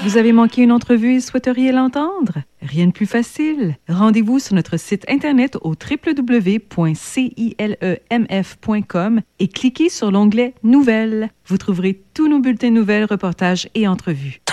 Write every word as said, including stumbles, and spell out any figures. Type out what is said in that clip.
Vous avez manqué une entrevue et souhaiteriez l'entendre? Rien de plus facile. Rendez-vous sur notre site internet au w w w point cilemf point com et cliquez sur l'onglet Nouvelles. Vous trouverez tous nos bulletins de nouvelles, reportages et entrevues.